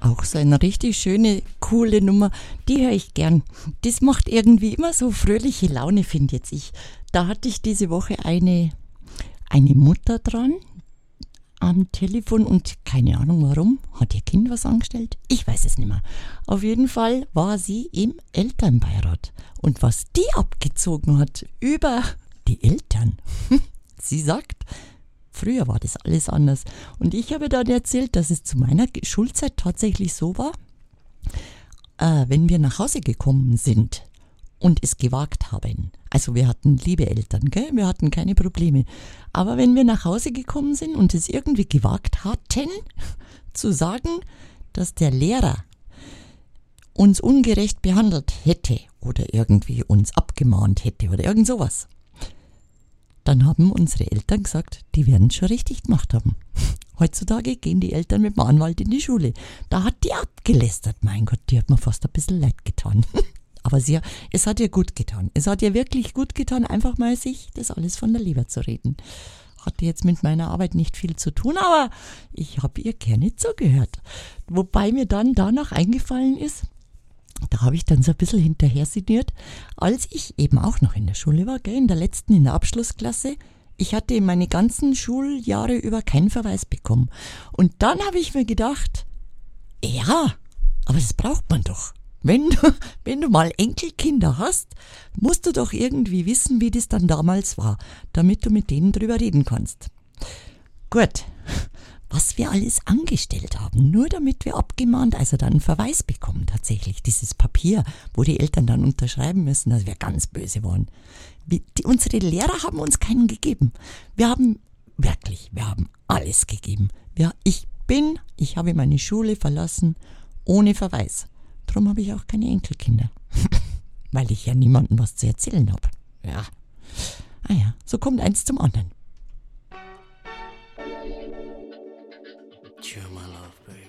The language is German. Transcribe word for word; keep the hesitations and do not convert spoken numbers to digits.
Auch so eine richtig schöne, coole Nummer, die höre ich gern. Das macht irgendwie immer so fröhliche Laune, finde jetzt ich. Da hatte ich diese Woche eine, eine Mutter dran am Telefon und keine Ahnung warum, hat ihr Kind was angestellt? Ich weiß es nicht mehr. Auf jeden Fall war sie im Elternbeirat. Und was die abgezogen hat über die Eltern, sie sagt, früher war das alles anders. Und ich habe dann erzählt, dass es zu meiner Schulzeit tatsächlich so war, äh, wenn wir nach Hause gekommen sind und es gewagt haben. Also wir hatten liebe Eltern, gell? Wir hatten keine Probleme. Aber wenn wir nach Hause gekommen sind und es irgendwie gewagt hatten, zu sagen, dass der Lehrer uns ungerecht behandelt hätte oder irgendwie uns abgemahnt hätte oder irgend sowas, dann haben unsere Eltern gesagt, die werden es schon richtig gemacht haben. Heutzutage gehen die Eltern mit dem Anwalt in die Schule. Da hat die abgelästert. Mein Gott, die hat mir fast ein bisschen leid getan. Aber sie, es hat ihr gut getan. Es hat ihr wirklich gut getan, einfach mal sich das alles von der Leber zu reden. Hatte jetzt mit meiner Arbeit nicht viel zu tun, aber ich habe ihr gerne zugehört. Wobei mir dann danach eingefallen ist, da habe ich dann so ein bisschen hinterher sinniert, als ich eben auch noch in der Schule war, gell, in der letzten, in der Abschlussklasse. Ich hatte meine ganzen Schuljahre über keinen Verweis bekommen. Und dann habe ich mir gedacht, ja, aber das braucht man doch. Wenn du, wenn du mal Enkelkinder hast, musst du doch irgendwie wissen, wie das dann damals war, damit du mit denen drüber reden kannst. Gut, was wir alles angestellt haben, nur damit wir abgemahnt, also dann einen Verweis bekommen tatsächlich. Dieses Papier, wo die Eltern dann unterschreiben müssen, dass wir ganz böse waren. Wie, die, unsere Lehrer haben uns keinen gegeben. Wir haben, wirklich, wir haben alles gegeben. Ja, ich bin, ich habe meine Schule verlassen ohne Verweis. Darum habe ich auch keine Enkelkinder. Weil ich ja niemandem was zu erzählen habe. Ja. Ah ja, so kommt eins zum anderen. You're my love, baby.